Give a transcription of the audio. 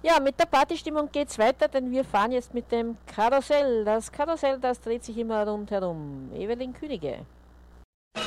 Ja, mit der Partystimmung geht's weiter, denn wir fahren jetzt mit dem Karussell. Das Karussell, das dreht sich immer rundherum. Evelyn Könige.